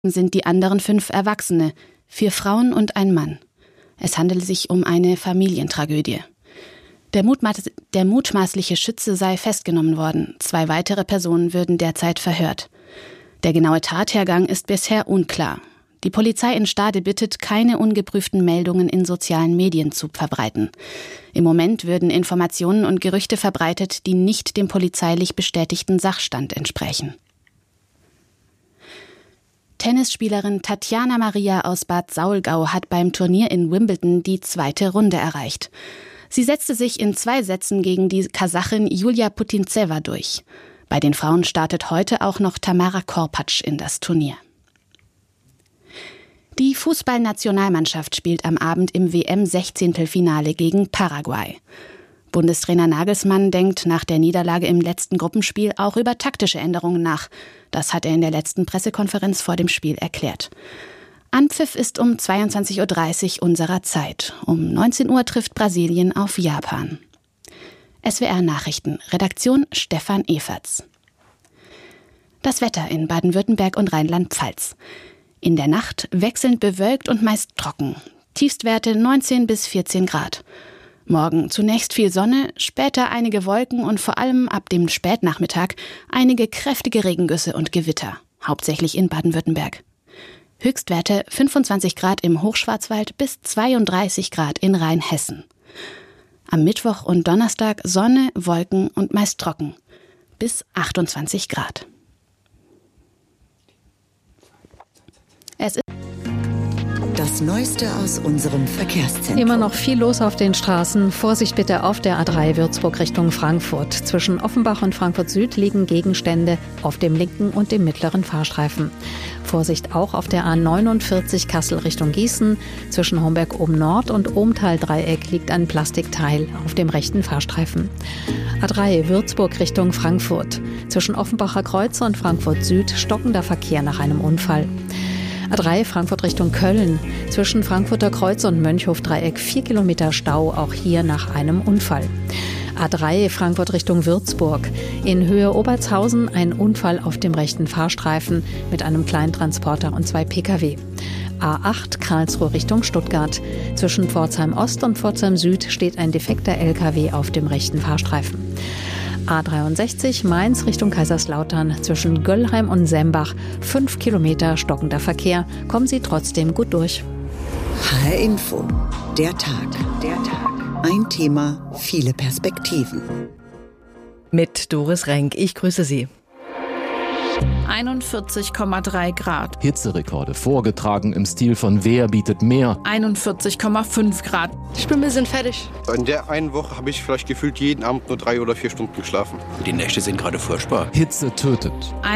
sind die anderen 5 Erwachsene, 4 Frauen und ein Mann. Es handelt sich um eine Familientragödie. Der mutmaßliche Schütze sei festgenommen worden. 2 weitere Personen würden derzeit verhört. Der genaue Tathergang ist bisher unklar. Die Polizei in Stade bittet, keine ungeprüften Meldungen in sozialen Medien zu verbreiten. Im Moment würden Informationen und Gerüchte verbreitet, die nicht dem polizeilich bestätigten Sachstand entsprechen. Tennisspielerin Tatjana Maria aus Bad Saulgau hat beim Turnier in Wimbledon die 2. Runde erreicht. Sie setzte sich in 2 Sätzen gegen die Kasachin Julia Putintseva durch. Bei den Frauen startet heute auch noch Tamara Korpatsch in das Turnier. Die Fußballnationalmannschaft spielt am Abend im WM-16-Finale gegen Paraguay. Bundestrainer Nagelsmann denkt nach der Niederlage im letzten Gruppenspiel auch über taktische Änderungen nach. Das hat er in der letzten Pressekonferenz vor dem Spiel erklärt. Anpfiff ist um 22.30 Uhr unserer Zeit. Um 19 Uhr trifft Brasilien auf Japan. SWR Nachrichten, Redaktion Stefan Eferts. Das Wetter in Baden-Württemberg und Rheinland-Pfalz. In der Nacht wechselnd bewölkt und meist trocken. Tiefstwerte 19 bis 14 Grad. Morgen zunächst viel Sonne, später einige Wolken und vor allem ab dem Spätnachmittag einige kräftige Regengüsse und Gewitter, hauptsächlich in Baden-Württemberg. Höchstwerte 25 Grad im Hochschwarzwald bis 32 Grad in Rheinhessen. Am Mittwoch und Donnerstag Sonne, Wolken und meist trocken, bis 28 Grad. Das Neueste aus unserem Verkehrszentrum. Immer noch viel los auf den Straßen. Vorsicht bitte auf der A3 Würzburg Richtung Frankfurt. Zwischen Offenbach und Frankfurt Süd liegen Gegenstände auf dem linken und dem mittleren Fahrstreifen. Vorsicht auch auf der A49 Kassel Richtung Gießen. Zwischen Homberg oben Nord und Ohmtal-Dreieck liegt ein Plastikteil auf dem rechten Fahrstreifen. A3 Würzburg Richtung Frankfurt. Zwischen Offenbacher Kreuz und Frankfurt Süd stockender Verkehr nach einem Unfall. A3 Frankfurt Richtung Köln. Zwischen Frankfurter Kreuz und Mönchhof-Dreieck 4 Kilometer Stau, auch hier nach einem Unfall. A3 Frankfurt Richtung Würzburg. In Höhe Obertshausen ein Unfall auf dem rechten Fahrstreifen mit einem Kleintransporter und 2 Pkw. A8 Karlsruhe Richtung Stuttgart. Zwischen Pforzheim Ost und Pforzheim Süd steht ein defekter LKW auf dem rechten Fahrstreifen. A63 Mainz Richtung Kaiserslautern. Zwischen Göllheim und Sembach 5 Kilometer stockender Verkehr. Kommen Sie trotzdem gut durch. HR Info. Der Tag. Ein Thema, viele Perspektiven. Mit Doris Renk. Ich grüße Sie. 41,3 Grad. Hitzerekorde vorgetragen im Stil von Wer bietet mehr. 41,5 Grad. Ich bin ein bisschen fertig. In der einen Woche habe ich vielleicht gefühlt jeden Abend nur 3 oder 4 Stunden geschlafen. Die Nächte sind gerade furchtbar. Hitze tötet.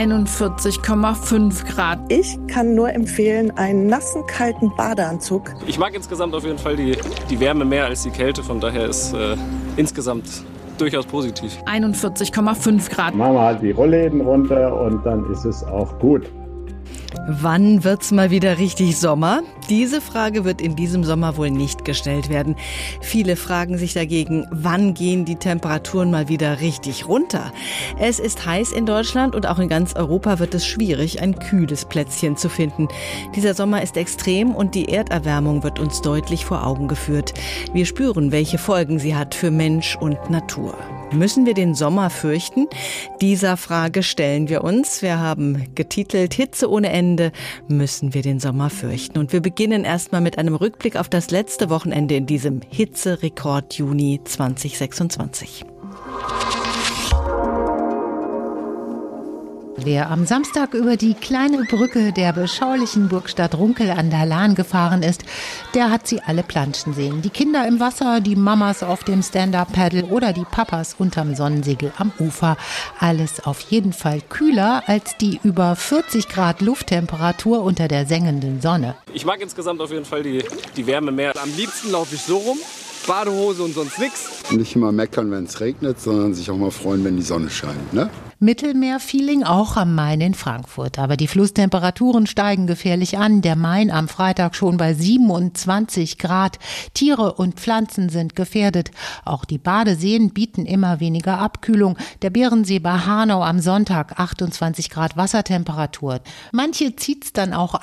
41,5 Grad. Ich kann nur empfehlen, einen nassen, kalten Badeanzug. Ich mag insgesamt auf jeden Fall die Wärme mehr als die Kälte. Von daher ist insgesamt durchaus positiv. 41,5 Grad. Machen wir halt die Rollläden runter und dann ist es auch gut. Wann wird's mal wieder richtig Sommer? Diese Frage wird in diesem Sommer wohl nicht gestellt werden. Viele fragen sich dagegen, wann gehen die Temperaturen mal wieder richtig runter? Es ist heiß in Deutschland und auch in ganz Europa wird es schwierig, ein kühles Plätzchen zu finden. Dieser Sommer ist extrem und die Erderwärmung wird uns deutlich vor Augen geführt. Wir spüren, welche Folgen sie hat für Mensch und Natur. Müssen wir den Sommer fürchten? Dieser Frage stellen wir uns. Wir haben getitelt Hitze ohne Ende, müssen wir den Sommer fürchten? Und wir beginnen erstmal mit einem Rückblick auf das letzte Wochenende in diesem Hitzerekord Juni 2026. Wer am Samstag über die kleine Brücke der beschaulichen Burgstadt Runkel an der Lahn gefahren ist, der hat sie alle planschen sehen. Die Kinder im Wasser, die Mamas auf dem Stand-Up-Paddle oder die Papas unterm Sonnensegel am Ufer. Alles auf jeden Fall kühler als die über 40 Grad Lufttemperatur unter der sengenden Sonne. Ich mag insgesamt auf jeden Fall die Wärme mehr. Am liebsten laufe ich so rum, Badehose und sonst nichts. Nicht immer meckern, wenn es regnet, sondern sich auch mal freuen, wenn die Sonne scheint, ne? Mittelmeer-Feeling auch am Main in Frankfurt. Aber die Flusstemperaturen steigen gefährlich an. Der Main am Freitag schon bei 27 Grad. Tiere und Pflanzen sind gefährdet. Auch die Badeseen bieten immer weniger Abkühlung. Der Bärensee bei Hanau am Sonntag 28 Grad Wassertemperatur. Manche zieht's dann auch